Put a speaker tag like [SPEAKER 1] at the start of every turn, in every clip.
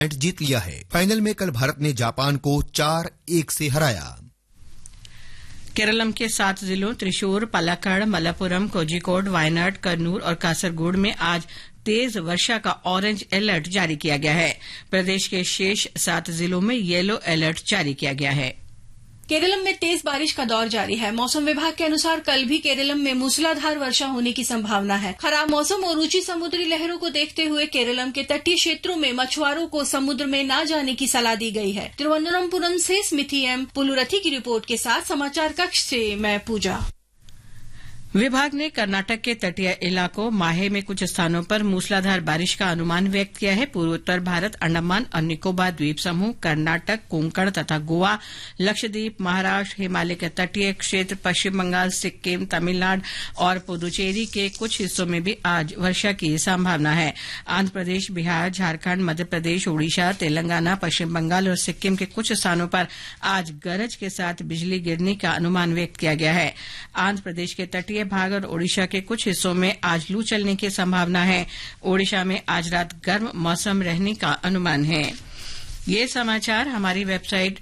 [SPEAKER 1] जीत लिया है। फाइनल में कल भारत ने जापान को 4-1 से हराया।
[SPEAKER 2] केरलम के 7 जिलों त्रिशूर, पलक्कड़, मलप्पुरम, कोझिकोड, वायनाड, कन्नूर और कासरगोड में आज तेज वर्षा का ऑरेंज अलर्ट जारी किया गया है। प्रदेश के शेष 7 जिलों में येलो अलर्ट जारी किया गया है।
[SPEAKER 3] केरलम में तेज बारिश का दौर जारी है। मौसम विभाग के अनुसार कल भी केरलम में मूसलाधार वर्षा होने की संभावना है। खराब मौसम और ऊंची समुद्री लहरों को देखते हुए केरलम के तटीय क्षेत्रों में मछुआरों को समुद्र में न जाने की सलाह दी गई है। तिरुवनंतपुरम से स्मिथी एम पुलुरथी की रिपोर्ट के साथ समाचार कक्ष से मैं पूजा।
[SPEAKER 2] विभाग ने कर्नाटक के तटीय इलाकों माहे में कुछ स्थानों पर मूसलाधार बारिश का अनुमान व्यक्त किया है। पूर्वोत्तर भारत, अंडमान और निकोबार द्वीप समूह, कर्नाटक, कोंकण तथा गोवा, लक्षद्वीप, महाराष्ट्र, हिमालय के तटीय क्षेत्र, पश्चिम बंगाल, सिक्किम, तमिलनाडु और पुदुचेरी के कुछ हिस्सों में भी आज वर्षा की संभावना है। आंध्र प्रदेश, बिहार, झारखंड, मध्य प्रदेश, ओडिशा, तेलंगाना, पश्चिम बंगाल और सिक्किम के कुछ स्थानों पर आज गरज के साथ बिजली गिरने का अनुमान व्यक्त किया गया है। आंध्र प्रदेश के तटीय भाग और ओडिशा के कुछ हिस्सों में आज लू चलने की संभावना है। ओडिशा में आज रात गर्म मौसम रहने का अनुमान है। ये समाचार हमारी वेबसाइट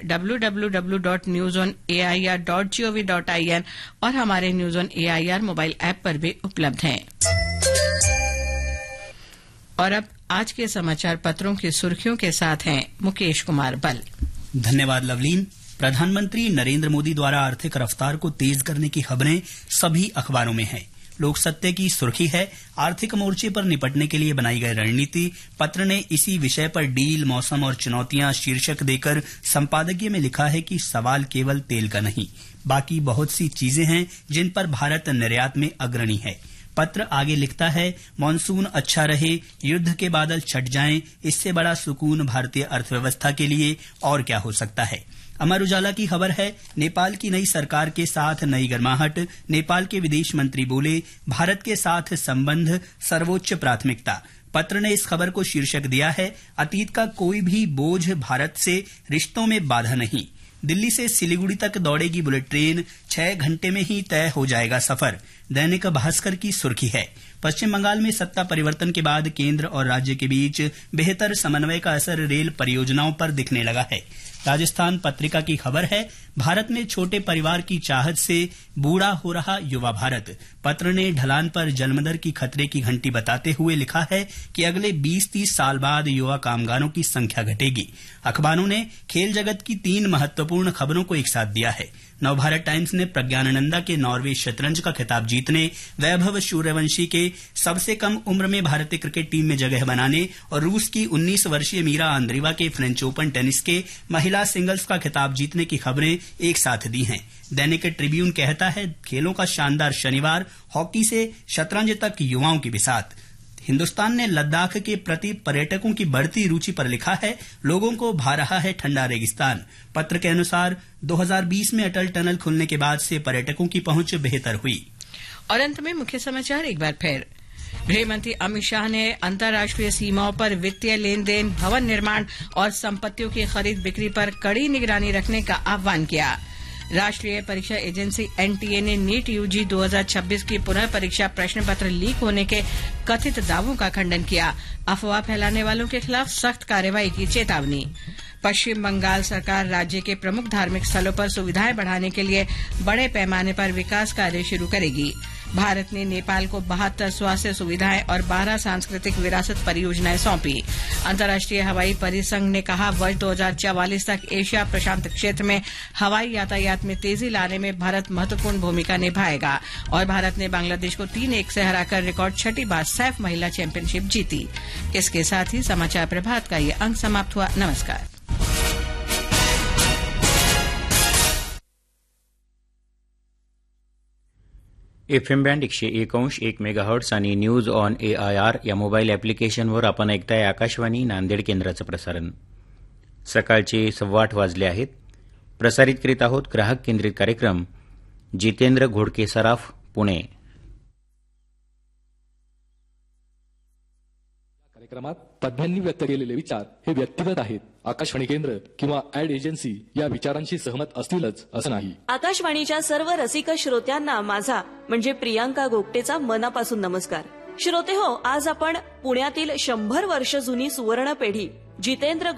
[SPEAKER 2] www.newsonair.gov.in और हमारे news on AIR mobile app पर भी उपलब्ध हैं। और अब आज के समाचार पत्रों की सुर्खियों के साथ हैं मुकेश कुमार बल।
[SPEAKER 4] धन्यवाद लवलीन। प्रधानमंत्री नरेंद्र मोदी द्वारा आर्थिक रफ्तार को तेज करने की खबरें सभी अखबारों में हैं। लोक सत्ते की सुर्खी है, आर्थिक मोर्चे पर निपटने के लिए बनाई गई रणनीति। पत्र ने इसी विषय पर डील, मौसम और चुनौतियां शीर्षक देकर संपादकीय में लिखा है कि सवाल केवल तेल का नहीं, बाकी बहुत सी चीजें हैं जिन पर भारत निर्यात में अग्रणी है। पत्र आगे लिखता है, मॉनसून अच्छा रहे, युद्ध के बादल छट जाएं, इससे बड़ा सुकून भारतीय अर्थव्यवस्था के लिए और क्या हो सकता है। अमर उजाला की खबर है, नेपाल की नई सरकार के साथ नई गर्माहट। नेपाल के विदेश मंत्री बोले, भारत के साथ संबंध सर्वोच्च प्राथमिकता। पत्र ने इस खबर को शीर्षक दिया है, अतीत का कोई भी बोझ भारत से रिश्तों में बाधा नहीं। दिल्ली से सिलीगुड़ी तक दौड़ेगी बुलेट ट्रेन, 6 घंटे में ही तय हो जाएगा सफर। दैनिक भास्कर की सुर्खी है, पश्चिम बंगाल में सत्ता परिवर्तन के बाद केंद्र और राज्य के बीच बेहतर समन्वय का असर रेल परियोजनाओं पर दिखने लगा है। राजस्थान पत्रिका की खबर है, भारत में छोटे परिवार की चाहत से बूढ़ा हो रहा युवा भारत। पत्र ने ढलान पर जन्मदर की खतरे की घंटी बताते हुए लिखा है कि अगले 20-30 साल बाद युवा कामगारों की संख्या घटेगी। अखबारों ने खेल जगत की 3 महत्वपूर्ण खबरों को एक साथ दिया है। नवभारत टाइम्स ने प्रज्ञानंदा के नॉर्वे शतरंज का खिताब जीतने, वैभव सूर्यवंशी के सबसे कम उम्र में भारतीय क्रिकेट टीम में जगह बनाने और रूस की 19 वर्षीय मीरा आंद्रीवा के फ्रेंच ओपन टेनिस के महिला सिंगल्स का खिताब जीतने की खबरें एक साथ दी हैं। दैनिक ट्रिब्यून कहता है, खेलों का शानदार शनिवार, हॉकी से शतरंज तक युवाओं की बिसात। हिंदुस्तान ने लद्दाख के प्रति पर्यटकों की बढ़ती रुचि पर लिखा है, लोगों को भा रहा है ठंडा रेगिस्तान। पत्र के अनुसार 2020 में अटल टनल खुलने के बाद से पर्यटकों की पहुंच बेहतर हुई।
[SPEAKER 2] और अंत में मुख्य समाचार एक बार फिर। गृहमंत्री अमित शाह ने अंतर्राष्ट्रीय सीमाओं पर वित्तीय लेन देन, भवन निर्माण और संपत्तियों की खरीद बिक्री पर कड़ी निगरानी रखने का आह्वान किया। राष्ट्रीय परीक्षा एजेंसी एनटीए ने नीट यूजी 2026 की पुनः परीक्षा प्रश्न पत्र लीक होने के कथित दावों का खंडन किया। अफवाह फैलाने वालों के खिलाफ सख्त कार्रवाई की चेतावनी। पश्चिम बंगाल सरकार राज्य के प्रमुख धार्मिक स्थलों पर सुविधाएं बढ़ाने के लिए बड़े पैमाने पर विकास कार्य शुरू करेगी। भारत ने नेपाल को 72 स्वास्थ्य सुविधाएं और 12 सांस्कृतिक विरासत परियोजनाएं सौंपी। अंतर्राष्ट्रीय हवाई परिसंघ ने कहा, वर्ष 2044 तक एशिया प्रशांत क्षेत्र में हवाई यातायात में तेजी लाने में भारत महत्वपूर्ण भूमिका निभाएगा। और भारत ने बांग्लादेश को 3-1 से हराकर रिकॉर्ड 6ठी बार सैफ महिला चैंपियनशिप जीती। इसके साथ ही समाचार प्रभात का ये अंक समाप्त हुआ। नमस्कार।
[SPEAKER 5] एफएम बँड 101.1 मेगाहर्ट्झ आणि न्यूज ऑन एआयआर या मोबाईल ॲप्लिकेशनवर आपण ऐकताय आकाशवाणी नांदेड केंद्राचं प्रसारण। सकाळचे 8:15 वाजले आहेत। प्रसारित करीत आहोत ग्राहक केंद्रित कार्यक्रम जितेंद्र घोडके सराफ, पुणे।
[SPEAKER 6] कार्यक्रमात तज्ञांनी व्यक्त केलेले विचार हे व्यक्तिगत आहेत। आकाशवाणी केंद्र किंवा ऍड एजन्सी या विचारांशी सहमत असतीलच असं नाही।
[SPEAKER 7] आकाशवाणीच्या सर्व रसिक श्रोत्यांना माझा म्हणजे प्रियांका गोगटेचा मनापासून नमस्कार। श्रोते हो, आज आपण पुण्यातील 100 वर्ष जुनी सुवर्ण पेढी जितेंद्र